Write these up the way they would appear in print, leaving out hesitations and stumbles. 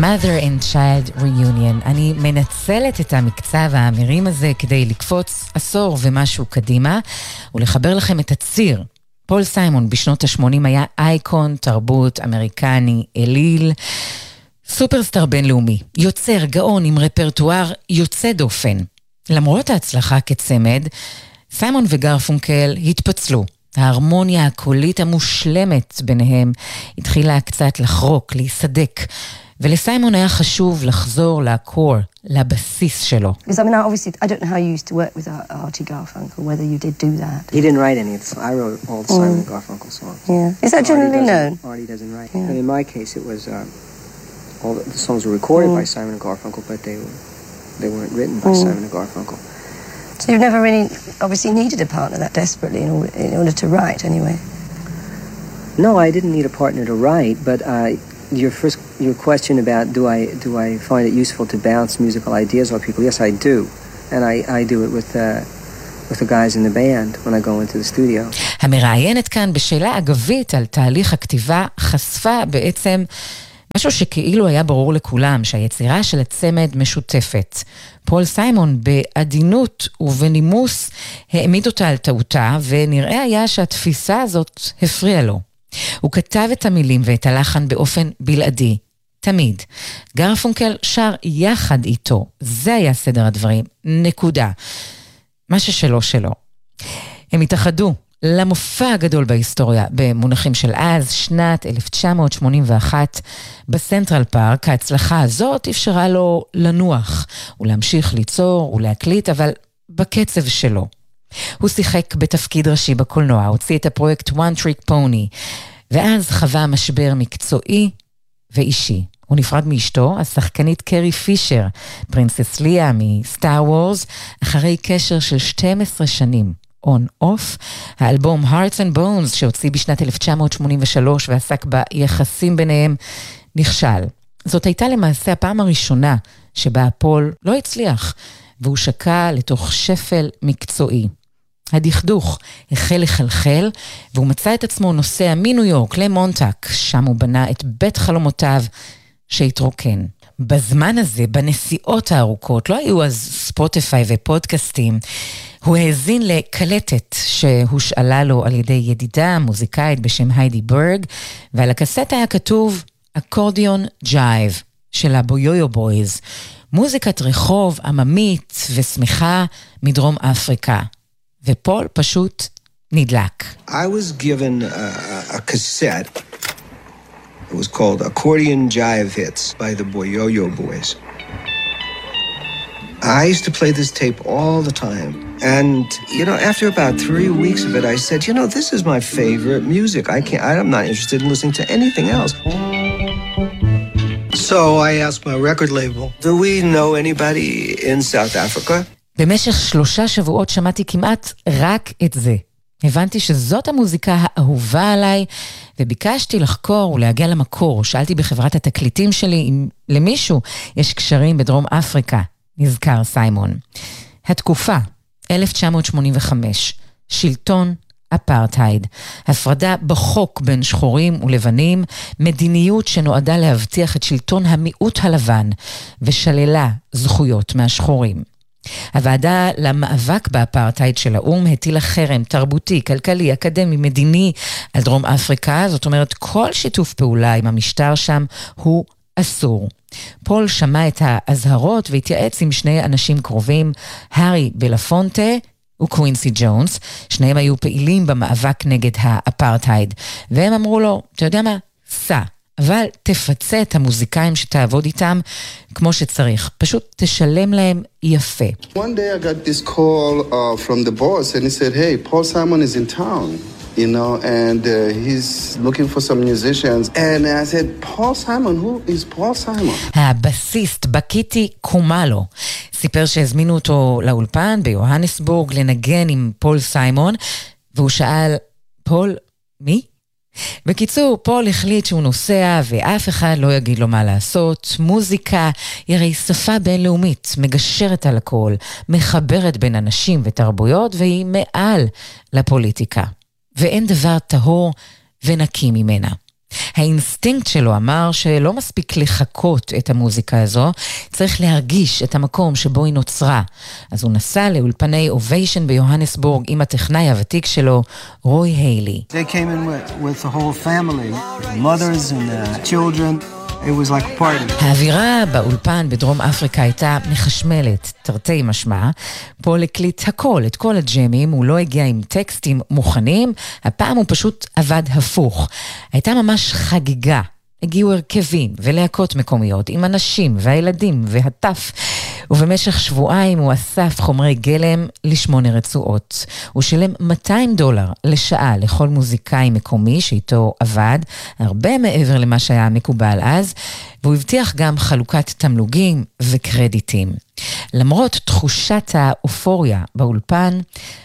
Mother and Child Reunion. אני מנצלת את המקצב האמירים הזה כדי לקפוץ עשור ומשהו קדימה, ולחבר לכם את הציר. פול סיימון בשנות ה-80 היה אייקון תרבות אמריקני אליל, סופרסטאר בינלאומי, יוצר גאון עם רפרטואר יוצא דופן. למרות ההצלחה כצמד, סיימון וגרפונקל התפצלו. ההרמוניה הקולית המושלמת ביניהם התחילה קצת לחרוק, להיסדק, ולסיימון היה חשוב לחזור לקור, לבסיס שלו. Because I mean, obviously, I don't know how you used to work with Archie Garfunkel, whether you did do that. He didn't write any of the songs. I wrote all the Simon Garfunkel songs. Yeah. Is that generally known? Artie doesn't write. Yeah. And in my case, it was all the songs were recorded by Simon Garfunkel, but they weren't written by Simon Garfunkel. So you've never really, obviously, needed a partner that desperately in order to write, anyway. No, I didn't need a partner to write, but your question about do I find it useful to bounce musical ideas off people? Yes, I do, and I do it with the guys in the band when I go into the studio. המראיינת כאן בשאלה אגבית על תהליך הכתיבה חשפה בעצם משהו שכאילו היה ברור לכולם, שהיצירה של הצמד משותפת. פול סיימון בעדינות ובנימוס העמיד אותה על טעותה, ונראה היה שהתפיסה הזאת הפריעה לו. הוא כתב את המילים ואת הלחן באופן בלעדי, תמיד. גרפונקל שר יחד איתו, זה היה סדר הדברים, נקודה. מה ששלו שלו. הם התאחדו למופע הגדול בהיסטוריה, במונחים של אז, שנת 1981, בסנטרל פארק. ההצלחה הזאת אפשרה לו לנוח, ולהמשיך ליצור ולהקליט, אבל בקצב שלו. הוא שיחק בתפקיד ראשי בקולנוע, הוציא את הפרויקט One Trick Pony, ואז חווה משבר מקצועי ואישי. הוא נפרד מאשתו, השחקנית קרי פישר, פרינסס ליה מסטאר וורס, אחרי קשר של 12 שנים. On-Off, האלבום Hearts and Bones שהוציא בשנת 1983 ועסק ביחסים ביניהם נכשל. זאת הייתה למעשה הפעם הראשונה שבה פול לא הצליח, והוא שקע לתוך שפל מקצועי. הדכדוך החל לחלחל, והוא מצא את עצמו נוסע מניו יורק למונטאק, שם הוא בנה את בית חלומותיו שהתרוקן. בזמן הזה, בנסיעות הארוכות, לא היו אז ספוטיפיי ופודקאסטים, הוא האזין לקלטת שהושאלה לו על ידי ידידה מוזיקאית בשם היידי ברג, ועל הקסטה היה כתוב אקורדיון ג'ייב של הבויויו בויז, מוזיקת רחוב עממית ושמחה מדרום אפריקה. ופול פשוט נדלק. I was given a cassette. It was called Accordion Jive Hits by the Boyoyo Boys. I used to play this tape all the time. And, you know, after about 3 weeks of it, I said, you know, this is my favorite music. I'm not interested in listening to anything else. So I asked my record label, do we know anybody in South Africa? במשך 3 שבועות שמעתי כמעט רק את זה. הבנתי שזאת המוזיקה האהובה עליי, וביקשתי לחקור ולהגיע למקור. שאלתי בחברת התקליטים שלי אם למישהו יש קשרים בדרום אפריקה, נזכר סיימון. התקופה, 1985, שלטון אפרטהייד, הפרדה בחוק בין שחורים ולבנים, מדיניות שנועדה להבטיח את שלטון המיעוט הלבן, ושללה זכויות מהשחורים. הוועדה למאבק באפרטהייד של האום הטילה חרם תרבותי, כלכלי, אקדמי, מדיני על דרום אפריקה, זאת אומרת כל שיתוף פעולה עם המשטר שם הוא אסור. פול שמע את ההזהרות והתייעץ עם 2 אנשים קרובים, הארי בלפונטה וקווינסי ג'ונס, שניהם היו פעילים במאבק נגד האפרטהייד, והם אמרו לו, אתה יודע מה? סע. אבל תפצה את המוזיקאים שתעבוד איתם כמו שצריך. פשוט תשלם להם יפה. One day I got this call from the boss and he said, hey, Paul Simon is in town, you know, and he's looking for some musicians. And I said, Paul Simon, who is Paul Simon? הבסיסט בקיטי קומלו סיפר שהזמינו אותו לאולפן ביוהנסבורג לנגן עם פול סיימון, והוא שאל, פול, מי? בקיצור, פול החליט שהוא נוסע ואף אחד לא יגיד לו מה לעשות. מוזיקה היא הרי שפה בינלאומית, מגשרת על הכל, מחברת בין אנשים ותרבויות, והיא מעל לפוליטיקה. ואין דבר טהור ונקי ממנה. האינסטינקט שלו אמר שלא מספיק לחכות את המוזיקה הזו, צריך להרגיש את המקום שבו היא נוצרה. אז הוא נסע לאולפני אוביישן ביוהנסבורג עם הטכנאי הוותיק שלו, רוי היילי. They came in with the whole family, the mothers and the children. It was like a party. האווירה באולפן בדרום אפריקה הייתה מחשמלת, תרתי משמע. פול הקליט הכל, את כל הג'מים, הוא לא הגיע עם טקסטים מוכנים, הפעם הוא פשוט עבד הפוך. הייתה ממש חגיגה. הגיעו הרכבים ולהקות מקומיות עם אנשים והילדים והטף, ובמשך שבועיים הוא אסף חומרי גלם ל8 רצועות. הוא שילם $200 לשעה לכל מוזיקאי מקומי שאיתו עבד, הרבה מעבר למה שהיה מקובל אז, והוא הבטיח גם חלוקת תמלוגים וקרדיטים. למרות תחושת האופוריה באולפן,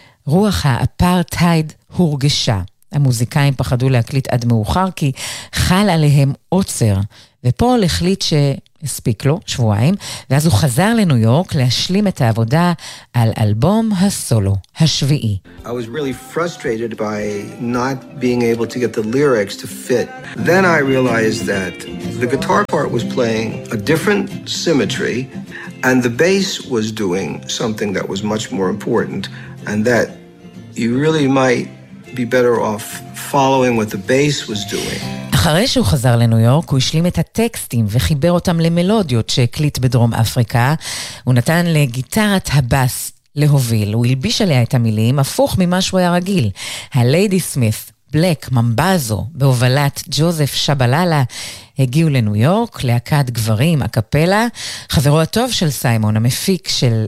רוח האפרטהייד הורגשה. המוזיקאים פחדו להקליט עד מאוחר כי חל עליהם עוצר, ופול החליט שהספיק לו שבועיים, ואז הוא חזר לניו יורק להשלים את העבודה על אלבום הסולו השביעי. I was really frustrated by not being able to get the lyrics to fit. Then I realized that the guitar part was playing a different symmetry and the bass was doing something that was much more important, and that you really might be better off following what the bass was doing. אחרי שהוא חזר לניו יורק, הוא השלים את הטקסטים וחיבר אותם למלודיות שהקליט בדרום אפריקה. הוא נתן לגיטרת הבאס להוביל. הוא הלביש עליה את המילים, הפוך ממה שהוא היה רגיל. הליידי סמית, בלק, ממבזו, בהובלת ג'וזף שבללה, הגיעו לניו יורק, להקת גברים, הקפלה. חברו הטוב של סיימון, המפיק של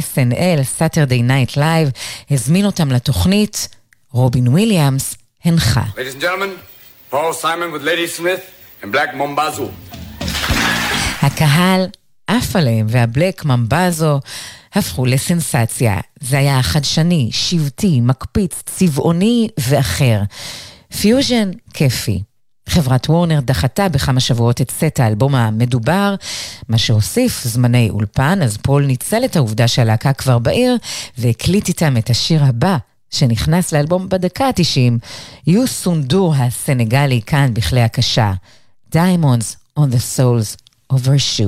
SNL, Saturday Night Live, הזמין אותם לתוכנית. רובין וויליאמס הנחה. Ladies and gentlemen, Paul Simon with Lady Smith and Black Mambazo. הקהל עף עליהם, והבלק ממבזו הפכו לסנסציה. זה היה חדשני, שבטי, מקפיץ, צבעוני ואחר. פיוז'ן כיפי. חברת וורנר דחתה בכמה שבועות את סט האלבום המדובר, מה שהוסיף זמני אולפן, אז פול ניצל את העובדה שהלהקה כבר בעיר, והקליט איתם את השיר הבא, שנכנס לאלבום בדקה ה-90, יוסונדור הסנגלי כאן בכלי הקשה, Diamonds on the Soles of Her Shoe.